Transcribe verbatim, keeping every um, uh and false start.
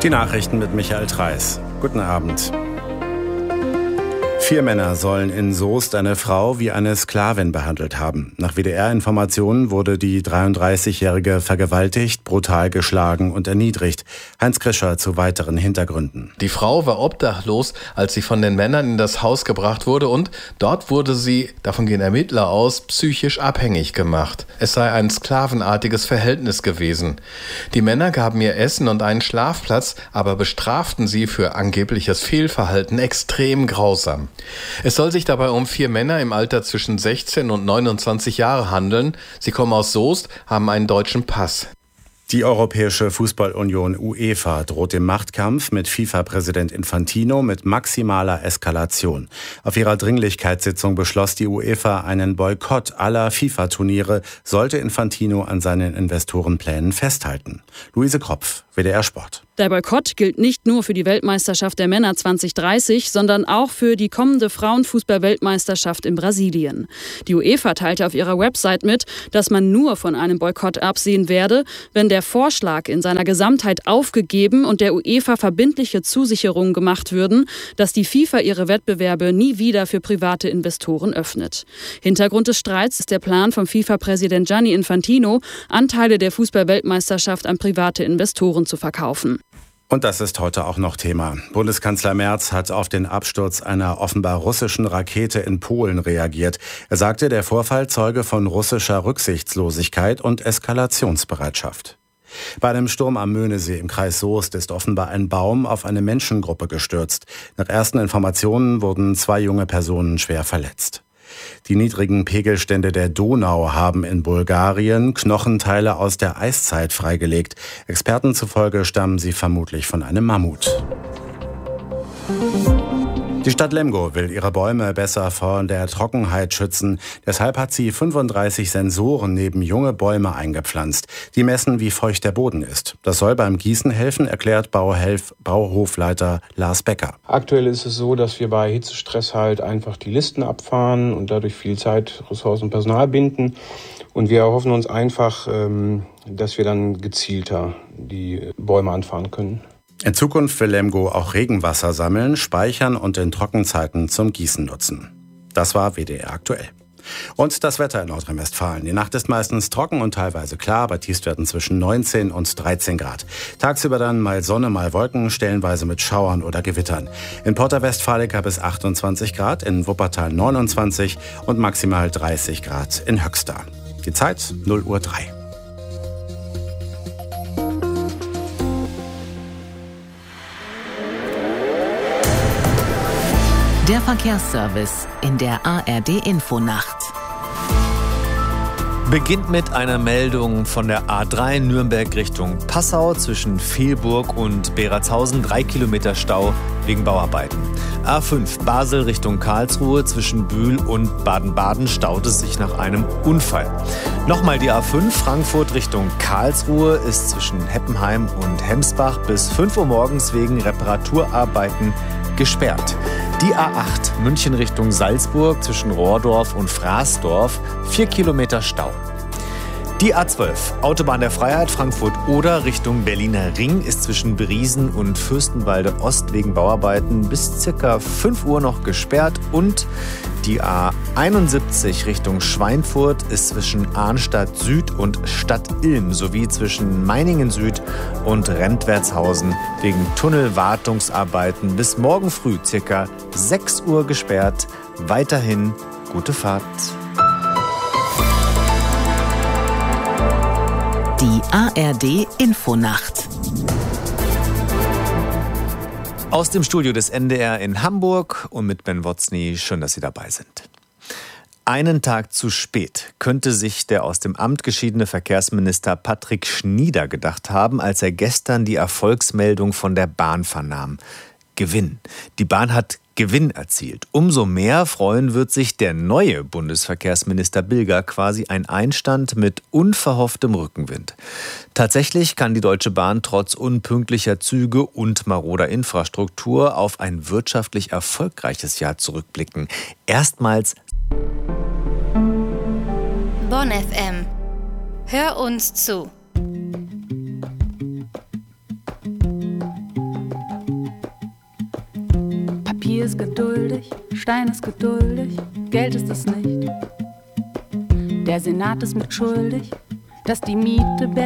Die Nachrichten mit Michael Treis. Guten Abend. Vier Männer sollen in Soest eine Frau wie eine Sklavin behandelt haben. Nach W D R-Informationen wurde die dreiunddreißigjährige vergewaltigt, brutal geschlagen und erniedrigt. Heinz Krischer zu weiteren Hintergründen. Die Frau war obdachlos, als sie von den Männern in das Haus gebracht wurde, und dort wurde sie, davon gehen Ermittler aus, psychisch abhängig gemacht. Es sei ein sklavenartiges Verhältnis gewesen. Die Männer gaben ihr Essen und einen Schlafplatz, aber bestraften sie für angebliches Fehlverhalten extrem grausam. Es soll sich dabei um vier Männer im Alter zwischen sechzehn und neunundzwanzig Jahre handeln. Sie kommen aus Soest, haben einen deutschen Pass. Die Europäische Fußballunion UEFA droht dem Machtkampf mit FIFA-Präsident Infantino mit maximaler Eskalation. Auf ihrer Dringlichkeitssitzung beschloss die UEFA einen Boykott aller FIFA-Turniere, sollte Infantino an seinen Investorenplänen festhalten. Luise Kropf, W D R Sport. Der Boykott gilt nicht nur für die Weltmeisterschaft der Männer zwanzig dreißig, sondern auch für die kommende Frauenfußball-Weltmeisterschaft in Brasilien. Die UEFA teilte auf ihrer Website mit, dass man nur von einem Boykott absehen werde, wenn der Vorschlag in seiner Gesamtheit aufgegeben und der UEFA verbindliche Zusicherungen gemacht würden, dass die FIFA ihre Wettbewerbe nie wieder für private Investoren öffnet. Hintergrund des Streits ist der Plan von FIFA-Präsident Gianni Infantino, Anteile der Fußball-Weltmeisterschaft an private Investoren zu verkaufen. Und das ist heute auch noch Thema. Bundeskanzler Merz hat auf den Absturz einer offenbar russischen Rakete in Polen reagiert. Er sagte, der Vorfall zeuge von russischer Rücksichtslosigkeit und Eskalationsbereitschaft. Bei einem Sturm am Möhnesee im Kreis Soest ist offenbar ein Baum auf eine Menschengruppe gestürzt. Nach ersten Informationen wurden zwei junge Personen schwer verletzt. Die niedrigen Pegelstände der Donau haben in Bulgarien Knochenteile aus der Eiszeit freigelegt. Experten zufolge stammen sie vermutlich von einem Mammut. Die Stadt Lemgo will ihre Bäume besser vor der Trockenheit schützen. Deshalb hat sie fünfunddreißig Sensoren neben junge Bäume eingepflanzt, die messen, wie feucht der Boden ist. Das soll beim Gießen helfen, erklärt Bauhelf- Bauhofleiter Lars Becker. Aktuell ist es so, dass wir bei Hitzestress halt einfach die Listen abfahren und dadurch viel Zeit, Ressourcen und Personal binden. Und wir erhoffen uns einfach, dass wir dann gezielter die Bäume anfahren können. In Zukunft will Lemgo auch Regenwasser sammeln, speichern und in Trockenzeiten zum Gießen nutzen. Das war W D R aktuell. Und das Wetter in Nordrhein-Westfalen. Die Nacht ist meistens trocken und teilweise klar, bei Tiefstwerten zwischen neunzehn und dreizehn Grad. Tagsüber dann mal Sonne, mal Wolken, stellenweise mit Schauern oder Gewittern. In Porta Westfalica bis achtundzwanzig Grad, in Wuppertal neunundzwanzig und maximal dreißig Grad in Höxter. Die Zeit null Uhr drei. Der Verkehrsservice in der A R D-Infonacht. Beginnt mit einer Meldung von der A drei Nürnberg Richtung Passau zwischen Velburg und Beratshausen. Drei Kilometer Stau wegen Bauarbeiten. A fünf Basel Richtung Karlsruhe zwischen Bühl und Baden-Baden staut es sich nach einem Unfall. Nochmal die A fünf Frankfurt Richtung Karlsruhe ist zwischen Heppenheim und Hemsbach bis fünf Uhr morgens wegen Reparaturarbeiten gesperrt. Die A acht München Richtung Salzburg zwischen Rohrdorf und Fraßdorf, vier Kilometer Stau. Die A zwölf Autobahn der Freiheit Frankfurt-Oder Richtung Berliner Ring ist zwischen Briesen und Fürstenwalde Ost wegen Bauarbeiten bis circa fünf Uhr noch gesperrt. Und die A einundsiebzig Richtung Schweinfurt ist zwischen Arnstadt Süd und Stadt Ilm sowie zwischen Meiningen Süd und Rentwertshausen wegen Tunnelwartungsarbeiten bis morgen früh circa sechs Uhr gesperrt. Weiterhin gute Fahrt. Die A R D-Infonacht. Aus dem Studio des N D R in Hamburg und mit Ben Wotzny. Schön, dass Sie dabei sind. Einen Tag zu spät könnte sich der aus dem Amt geschiedene Verkehrsminister Patrick Schnieder gedacht haben, als er gestern die Erfolgsmeldung von der Bahn vernahm. Gewinn. Die Bahn hat Gewinn erzielt. Umso mehr freuen wird sich der neue Bundesverkehrsminister Bilger, quasi ein Einstand mit unverhofftem Rückenwind. Tatsächlich kann die Deutsche Bahn trotz unpünktlicher Züge und maroder Infrastruktur auf ein wirtschaftlich erfolgreiches Jahr zurückblicken. Erstmals Bonn F M. Hör uns zu. Papier ist geduldig, Stein ist geduldig, Geld ist es nicht. Der Senat ist mitschuldig, dass die Miete